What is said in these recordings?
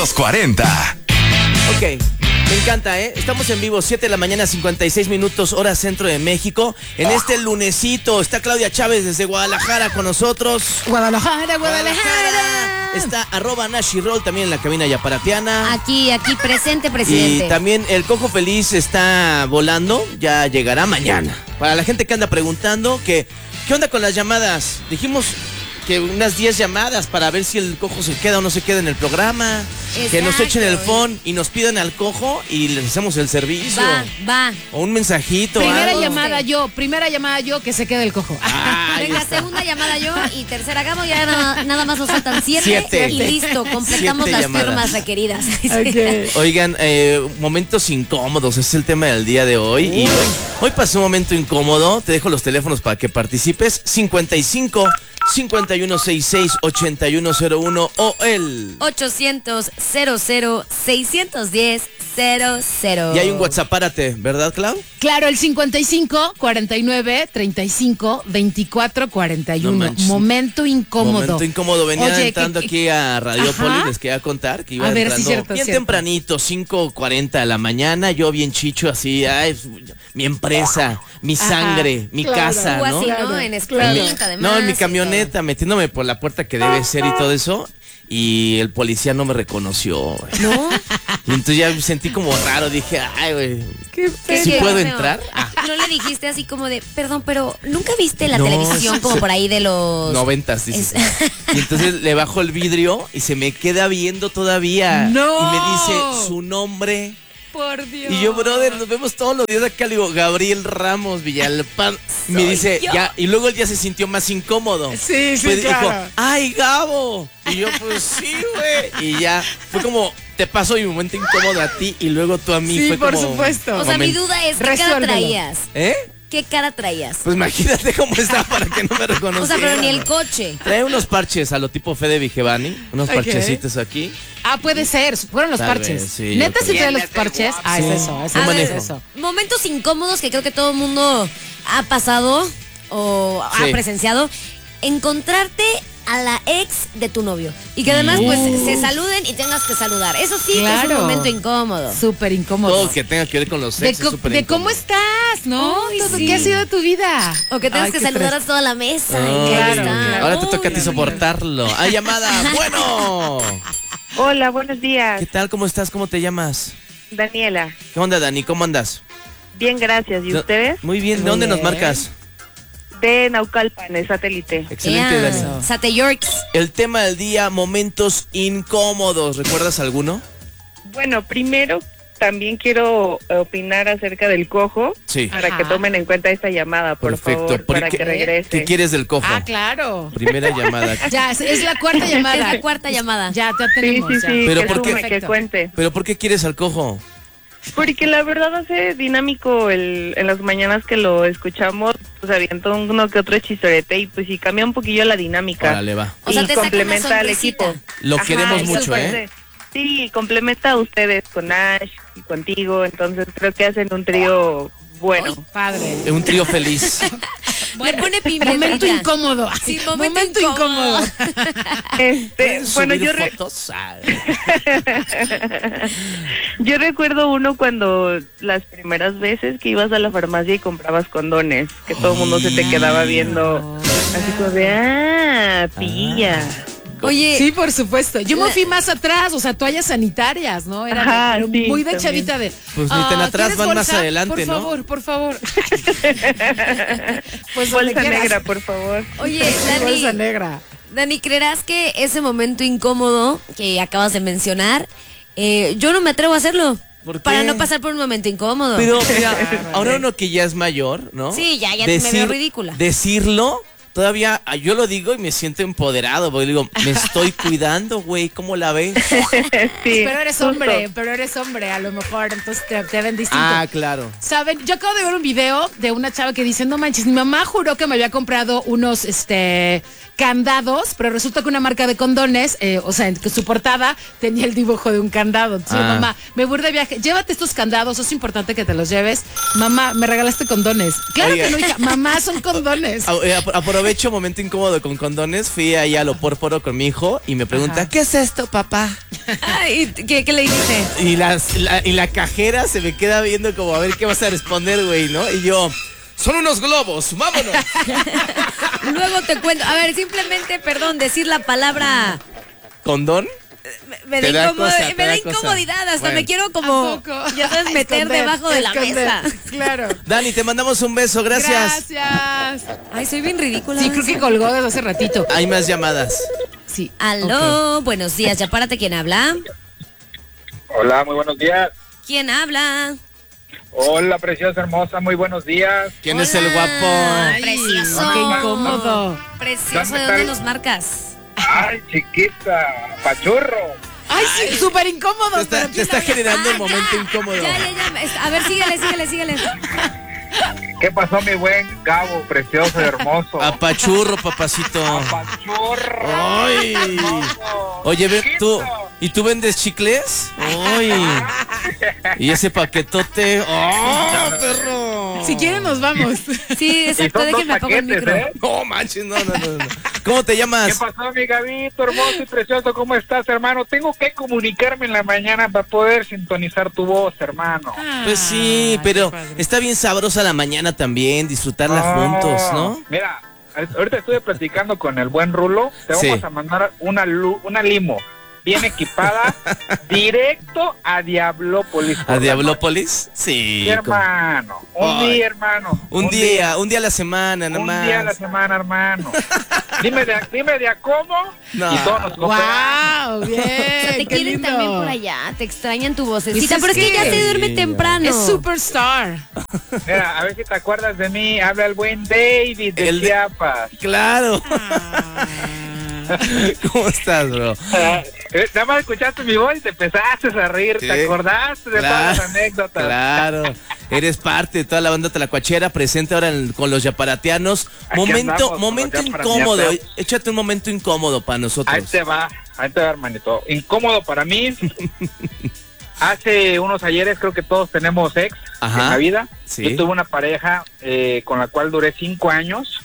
Los 40. Ok, me encanta, ¿eh? Estamos en vivo, 7 de la mañana, 56 minutos, hora centro de México. En este lunesito está Claudia Chávez desde Guadalajara con nosotros. Guadalajara. Está @NashiRoll también en la cabina yaparatiana. Aquí, presente, presidente. Y también el Cojo Feliz está volando, ya llegará mañana. Para la gente que anda preguntando ¿qué onda con las llamadas? Dijimos que unas 10 llamadas para ver si el Cojo se queda o no se queda en el programa. Exacto. Que nos echen el phone y nos pidan al Cojo y les hacemos el servicio. Va. O un mensajito. Primera algo. llamada yo, que se quede el Cojo. Venga, segunda llamada yo y tercera Gabo, ya nada más nos faltan 7 y listo, completamos las firmas requeridas. Okay. Oigan, momentos incómodos, ese es el tema del día de hoy. Y hoy pasó un momento incómodo, te dejo los teléfonos para que participes. 55 5166 8101 o el 800 610 00. Y hay un WhatsApp, párate, ¿verdad, Clau? Claro, el 55 49 35 24 41. No Momento incómodo. Momento incómodo. Venía Oye, entrando aquí a Radiopolis, les quería contar que iba entrando cierto, bien cierto. tempranito, 5:40 de la mañana, yo bien chicho, así, mi empresa, mi sangre, mi casa, Tú ¿no? así, ¿no? En escuelita, además. No, en mi camioneta, metiéndome por la puerta que debe ser y todo eso. Y el policía no me reconoció. ¿No? Y entonces ya me sentí como raro. Dije, ay, güey, ¿sí Qué puedo feo. entrar? ¿No le dijiste así como de, perdón, pero nunca viste la No, televisión como por ahí de los 90s, dices. Y entonces le bajo el vidrio y se me queda viendo todavía. ¡No! Y me dice su nombre. Por Dios. Y yo, brother, nos vemos todos los días acá. Le digo, Gabriel Ramos Villalpán. Me dice, yo. ya. Y luego él ya se sintió más incómodo. Sí, Pues claro. dijo, ¡ay, Gabo! Y yo, pues sí, güey. Y ya, fue como, te paso mi momento incómodo a ti y luego tú a mí. Sí, fue por como, supuesto. O sea, mi duda es, ¿qué cara Resuélvelo. traías? ¿Eh? ¿Qué cara traías? Pues imagínate cómo estaba para que no me O reconociera. sea, pero ni el coche. Trae unos parches a lo tipo Fede Vigevani, unos Ok. parchecitos aquí. Puede ser. Fueron los Tal parches. vez, sí, ¿Neta yo si creo. trae los parches? Sí. Es eso. No manejo. Es eso. Momentos incómodos que creo que todo el mundo ha pasado o Sí. ha presenciado. Encontrarte a la ex de tu novio. Y que además, pues, se saluden y tengas que saludar. Eso sí que es Claro. un momento incómodo. Súper incómodo. Todo que tenga que ver con los de, sexos. súper de cómo incómodo. estás, ¿no? Ay, Todo, sí. ¿qué ha sido de tu vida? O que tengas Ay, que qué saludar estrés. a toda la mesa. Ay, Claro. Ahora te toca a ti soportarlo. ¡Ay, llamada! ¡Bueno! Hola, buenos días. ¿Qué tal? ¿Cómo estás? ¿Cómo te llamas? Daniela. ¿Qué onda, Dani? ¿Cómo andas? Bien, gracias. ¿Y ustedes? Muy bien. ¿De Muy dónde nos bien. marcas? De Naucalpan, el satélite. Excelente, Ea, Dani. Sate Yorks. El tema del día, momentos incómodos. ¿Recuerdas alguno? Bueno, primero también quiero opinar acerca del cojo. Sí. Para que Ajá. tomen en cuenta esta llamada, por Perfecto. favor, para que regrese. ¿Qué quieres del cojo? Claro. Primera llamada. Ya, es la cuarta llamada. Es la cuarta llamada. Ya Sí, tenemos. sí, ya. sí, Pero que ¿por qué? sume, que cuente. ¿Pero por qué quieres al cojo? Porque la verdad hace dinámico en las mañanas que lo escuchamos, pues avienta uno que otro chistorete y pues sí cambia un poquillo la dinámica. Órale, va. O sea, y te saca una complementa al sonrisita. equipo. Lo queremos y mucho, súper ¿eh? Sí, complementa a ustedes con Ash y contigo, entonces creo que hacen un trío bueno. Padre. Un trío feliz. Le pone pimienta. Momento incómodo. Sí, momento incómodo. Bueno, Subir yo, fotos. yo recuerdo uno cuando las primeras veces que ibas a la farmacia y comprabas condones, que todo el mundo se te quedaba viendo así como de, tía. Oye, Sí, por supuesto. Yo me fui más atrás, o sea, toallas sanitarias, ¿no? Era Ajá, pero sí, muy de también. chavita de. Pues ni tan atrás, ¿quieres van más bolsa? adelante, ¿no? Por favor. Pues donde Bolsa quieras. negra, por favor. oye, Bolsa Dani, negra. Dani, ¿creerás que ese momento incómodo que acabas de mencionar, yo no me atrevo a hacerlo? ¿Por qué? Para no pasar por un momento incómodo. Pero mira, ahora uno que ya es mayor, ¿no? Sí, ya me veo ridícula. Decirlo, todavía yo lo digo y me siento empoderado, porque digo, me estoy cuidando, güey, ¿cómo la ves? Sí, Pero eres justo. hombre, a lo mejor, entonces te ven distinto. Claro. Saben, yo acabo de ver un video de una chava que dice, no manches, mi mamá juró que me había comprado unos candados, pero resulta que una marca de condones, o sea, que su portada tenía el dibujo de un candado. Entonces, mamá, me voy de viaje, llévate estos candados, es importante que te los lleves. Mamá, me regalaste condones. Claro Oiga. que no, hija, mamá, son condones. Aprovecho aprovecho momento incómodo con condones. Fui ahí a lo Pórporo con mi hijo y me pregunta, ¿qué es esto, papá? Ay, ¿qué le dijiste? Y la cajera se me queda viendo como a ver qué vas a responder, güey, ¿no? Y yo, son unos globos, vámonos. Luego te cuento. A ver, simplemente, perdón, decir la palabra ¿Condón? me Te da, da cosa, te me da da cosa. incomodidad. Hasta Bueno. me quiero como, ya sabes, meter Esconder, debajo de la esconder. mesa. Claro. Dani, te mandamos un beso, gracias. Gracias. Ay, soy bien ridícula. Sí, creo que colgó desde hace ratito. Hay más llamadas. Sí. Aló, buenos días. Ya párate, ¿quién habla? Hola, muy buenos días. ¿Quién habla? Hola, preciosa, hermosa, muy buenos días. ¿Quién es el Hola. guapo? Ay, Precioso. qué incómodo. Precioso, ¿de ¿Dónde dónde está? nos marcas? Ay, chiquita, pachurro. Ay, sí, súper incómodo. Te está generando un momento incómodo. Ya. A ver, síguele. ¿Qué pasó, mi buen Gabo, precioso y hermoso? Apachurro, papacito. Pachurro. Ay. Hermoso. Oye, Chiquito. ¿y tú vendes chicles? Ay. ¿Y ese paquetote? ¡Oh, perro! Si quieren, nos vamos. Sí, Y exacto, son dos déjenme apagar el paquetes, micro. ¿eh? No manches, no. ¿Cómo te ¿Qué llamas? pasó, mi Gabito, hermoso y precioso? ¿Cómo estás, hermano? Tengo que comunicarme en la mañana para poder sintonizar tu voz, hermano. Pues sí, pero está bien sabrosa la mañana también, disfrutarla juntos, ¿no? Mira, ahorita estuve platicando con el buen Rulo. Te Sí. vamos a mandar una limo bien equipada directo a Diablópolis. ¿A Diablópolis? Sí. Sí, hermano. Un Ay. día, hermano. Un día a la semana, nada Un más. día a la semana, hermano. dime de a cómo No. y todos nos cooperamos. ¡Wow! Bien. O sea, te qué quieren lindo. también por allá, te extrañan tu vocecita, Pues es pero es que ya que- se duerme Sí, temprano. Es superstar. Mira, a ver si te acuerdas de mí. Habla el buen David de El de- Chiapas. Claro. ¿Cómo estás, bro? Nada más escuchaste mi voz y te empezaste a reír. Sí. ¿Te acordaste de todas las anécdotas? Claro. Eres parte de toda la banda Tlacuachera, presente ahora con los yaparateanos. Aquí andamos con Momento los incómodo. yaparateanos. Échate un momento incómodo para Ahí nosotros. te va, hermanito. Incómodo para mí. Hace unos ayeres creo que todos tenemos ex Ajá. en la vida. Sí. Yo tuve una pareja con la cual duré 5 años.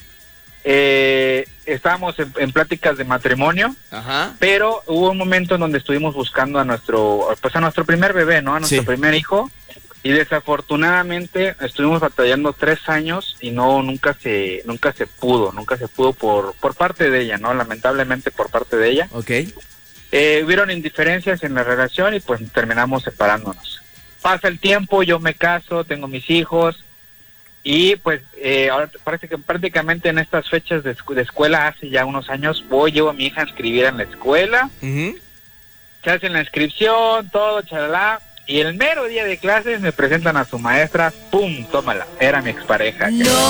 Estábamos en pláticas de matrimonio, Ajá. pero hubo un momento en donde estuvimos buscando a nuestro primer bebé, ¿no? A nuestro Sí. primer hijo. Y desafortunadamente estuvimos batallando 3 años y nunca se pudo por parte de ella, ¿no? Lamentablemente por parte de ella. Ok. Hubieron indiferencias en la relación y pues terminamos separándonos. Pasa el tiempo, yo me caso, tengo mis hijos y pues ahora parece que prácticamente en estas fechas de escuela, hace ya unos años, llevo a mi hija a inscribir en la escuela, Ujú. se hacen la inscripción, todo, chalala, y el mero día de clases me presentan a su maestra, ¡pum! Tómala, era mi expareja.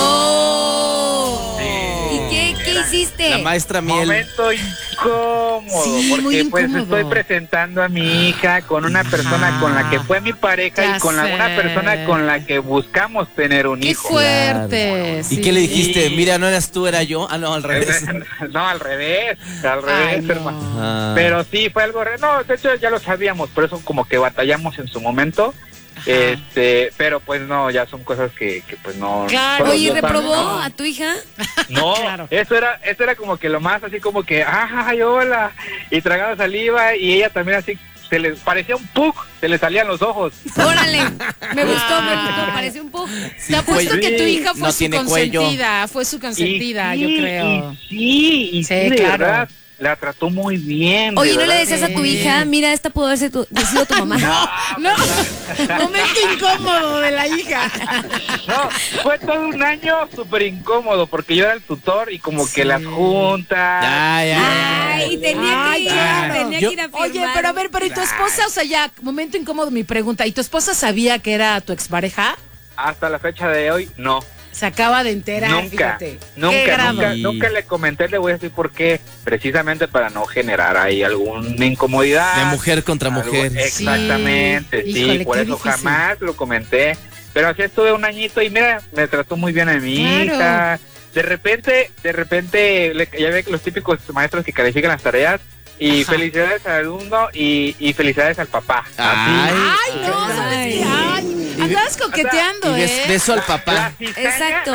¡No! Sí. ¿Y qué hiciste? La maestra Miel. Momento incómodo, Sí, porque muy pues incómodo. estoy presentando a mi hija con una persona con la que fue mi pareja Ya y con una sé. persona con la que buscamos tener un ¡Qué hijo. fuerte! ¿Y sí. qué le dijiste? Mira, no eras tú, era yo. Ah, no, al revés. No, al revés, Ay, no. hermano. Ah. Pero sí, fue algo no, de hecho ya lo sabíamos, por eso como que batallamos en su momento. Pero pues no, ya son cosas que pues no. Claro. solo Oye, Dios sabe, ¿reprobó ¿no? a tu hija? No, Claro. eso era como que lo más así como que, ay, hola, y tragaba saliva y ella también así, se le parecía un pug, se le salían los ojos. Órale, me gustó, parece un poco. Sí, Te apuesto cuello. que tu hija fue No su tiene cuello. consentida, fue su consentida, Y yo sí, creo. Y Sí, sí, de claro. verdad, la trató muy bien. Oye, de ¿no le verdad. decías a tu Sí. hija, mira, esta pudo haber sido tu mamá? No, momento incómodo de la hija. No, fue todo un año súper incómodo porque yo era el tutor y como que las juntas. Ay, tenía que ir, claro. tenía Yo- que ir a firmar. Oye, pero a ver, pero ¿y tu esposa? O sea, ya, momento incómodo mi pregunta. ¿Y tu esposa sabía que era tu expareja? Hasta la fecha de hoy, no. Se acaba de enterar, Nunca, fíjate. ¿Qué grado? nunca le comenté, le voy a decir por qué, precisamente para no generar ahí alguna incomodidad. De mujer contra mujer. Exactamente, Sí. sí, Híjole, por qué eso difícil. jamás lo comenté. Pero así estuve un añito y mira, me trató muy bien a mi Claro. hija. De repente, ya ve que los típicos maestros que califican las tareas. Y Ajá. felicidades al alumno y felicidades al papá. Ay. Ay, no, ¿sabes qué? Ay, andabas coqueteando, Y ¿eh? beso al papá. La cizaña Exacto.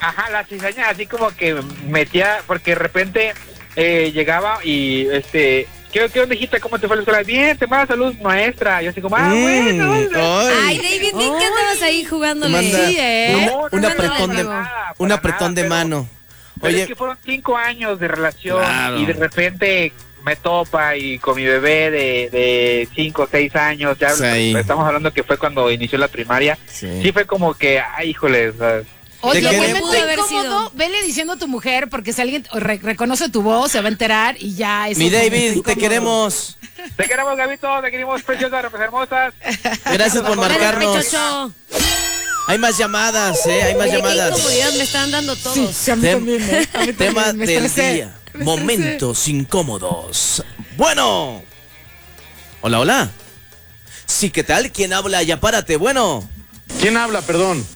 Ajá, la cizaña, así como que metía, porque de repente llegaba y ¿qué onda, hijita? ¿Cómo te fue la escuela? Bien, te manda salud, maestra. Yo así como, bueno. Ay, David, vi que andabas ahí jugándole. Sí, No, un apretón de mano. Pero Oye, es que fueron 5 años de relación claro. y de repente me topa y con mi bebé de 5 o 6 años, ya Sí. estamos hablando que fue cuando inició la primaria. Sí fue como que, ay, híjole, o sea, Oye, ¿De el qué? momento Pudo haber incómodo, sido. vele diciendo a tu mujer, porque si alguien reconoce tu voz, se va a enterar y ya es mi un David, momento te incómodo. queremos. te queremos, Gabito, te queremos, preciosas, hermosas. Gracias por Gracias, marcarnos. Pechocho. Hay más llamadas, hay más Oye, qué llamadas. incomodidad me están dando todos. Sí, sí, a mí también, ¿eh? A mí también, Tema me del estresé. día. Me estresé. Momentos incómodos. Bueno. Hola, hola. Sí, ¿qué tal? ¿Quién habla? Ya párate, bueno. ¿Quién habla, perdón?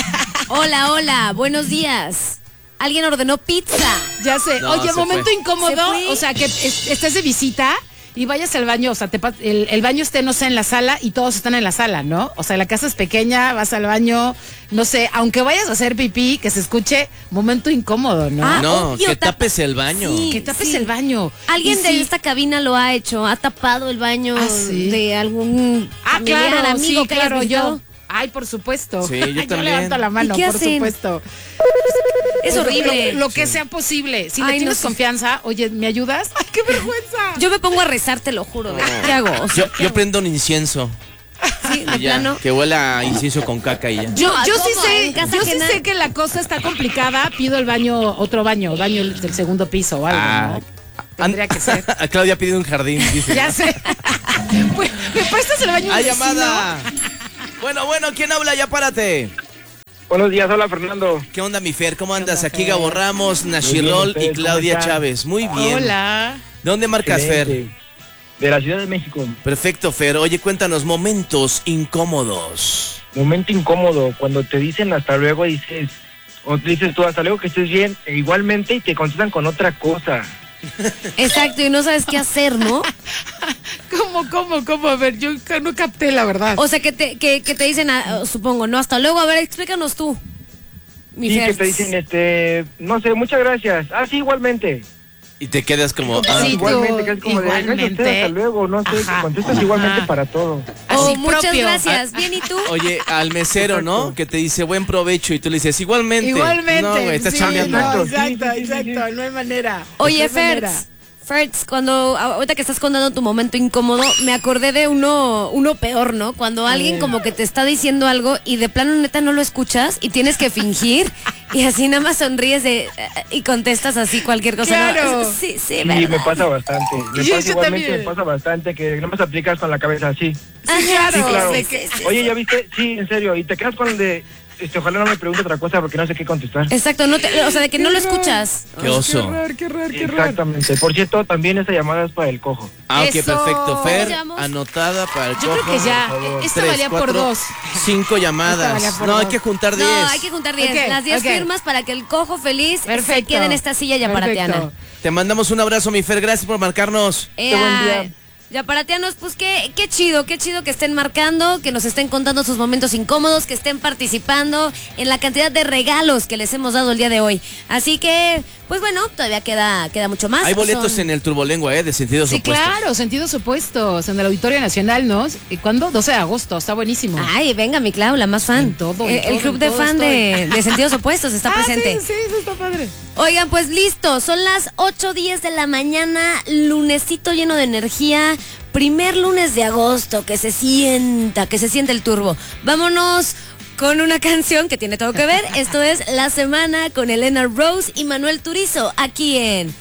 Hola, buenos días. ¿Alguien ordenó pizza? Ya sé. No, Oye, se momento fue. incómodo, Se fue. o sea, que estés de visita y vayas al baño, o sea, el baño esté, no sé, en la sala y todos están en la sala, ¿no? O sea, la casa es pequeña, vas al baño, no sé, aunque vayas a hacer pipí, que se escuche, momento incómodo, ¿no? Ah, No, obvio, que tapes el baño. Sí, Que tapes sí. el baño. Alguien Y de sí. esta cabina lo ha hecho, ha tapado el baño Ah, ¿sí? de algún familiar, claro, amigo sí, que hayas claro, visitado. yo. Ay, por supuesto. Sí, yo también. levanto la mano, ¿Y qué por hacen? supuesto. Es horrible. Lo que sea posible. Si Ay, le no tienes sé. confianza, oye, ¿me ayudas? ¡Ay, qué vergüenza! Yo me pongo a rezar, te lo juro. ¿Qué hago? O sea, ¿qué Yo hago? prendo un incienso. Sí, de Y ya, plano. que huela a incienso con caca y ya. Yo No, sí ¿cómo? En casa ajena. sé que la cosa está complicada. Pido el baño, otro baño del segundo piso o algo, Ah, ¿no? Tendría que ser. A Claudia pide un jardín, dice. Ya sé. Pues, ¿me prestas el baño? ¡Hay del vecino? llamada! Bueno, ¿quién habla? Ya párate. Buenos días, hola, Fernando. ¿Qué onda, mi Fer? ¿Cómo andas? onda, Aquí Fer? Gabo Ramos, Nashirol y ustedes, ¿cómo Claudia están? Chávez. Muy bien. Hola. ¿De dónde marcas, Fer? Excelente. De la Ciudad de México. Perfecto, Fer. Oye, cuéntanos, momentos incómodos. Momento incómodo, cuando te dicen hasta luego, dices, o te dices tú hasta luego que estés bien, e igualmente y te contestan con otra cosa. Exacto, y no sabes qué hacer, ¿no? ¿Cómo? A ver, yo no capté la verdad. O sea, que te dicen, supongo, no, hasta luego, a ver, explícanos tú. Mi Sí, que Fer. te dicen, no sé, muchas gracias. Ah, sí, igualmente. Y te quedas como... Sí, ah, tú, Igualmente, que es como de, gracias a igualmente. usted, hasta luego, no sé, Ajá, te contestas ajá. igualmente para todo. Oh, Así muchas propio. gracias. Bien, ¿y tú? Oye, al mesero, ¿no? Exacto. Que te dice buen provecho y tú le dices igualmente. Igualmente. No, güey, estás sí, chambeando. no, Exacto. exacto, no hay manera. Oye, No hay manera. Fertz, ahorita que estás contando tu momento incómodo, me acordé de uno peor, ¿no? Cuando alguien como que te está diciendo algo y de plano neta no lo escuchas y tienes que fingir y así nada más sonríes y contestas así cualquier cosa. ¿no? Claro. Sí, Sí, ¿verdad? me pasa bastante. Me Yo pasa igualmente, también. me pasa bastante que no me aplicas con la cabeza así. Sí, claro. Sí, claro. sé que- Oye, ¿ya viste? Sí, en serio. Y te quedas con el de, ojalá no me pregunte otra cosa porque no sé qué contestar. Exacto, o sea, de que no lo escuchas. Qué oso. Qué raro. Exactamente. Por cierto, también esa llamada es para el cojo. Ah, ok, Eso. perfecto. Fer, Vamos. anotada para el Yo cojo. creo que ya. por favor. Esta 3, valía 4, por 2. 5 Esta llamadas. valía por No, hay dos. que juntar 10. No, hay que juntar 10. Ok, Las 10 ok. firmas para que el cojo feliz se Perfecto. quede en esta silla yaparatiana. Perfecto. Te mandamos un abrazo, mi Fer. Gracias por marcarnos. buen día. Yaparatianos, pues qué chido que estén marcando, que nos estén contando sus momentos incómodos, que estén participando en la cantidad de regalos que les hemos dado el día de hoy. Así que, pues bueno, todavía queda mucho más. Hay boletos Son- en el Turbolengua, de sentidos Sí, opuestos. claro, sentidos opuestos. En el Auditorio Nacional, ¿no? ¿Y cuándo? 12 de agosto, está buenísimo. Ay, venga, mi Clau, la más fan. En todo, en el todo, club en de todo fan de sentidos opuestos está presente. Sí, eso está padre. Oigan, pues listo, son las 8:10 de la mañana, lunesito lleno de energía, primer lunes de agosto, que se sienta el turbo. Vámonos con una canción que tiene todo que ver, esto es La Semana con Elena Rose y Manuel Turizo, aquí en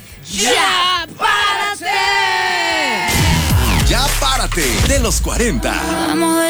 ¡Ya Párate! Ya párate de los 40. Vamos a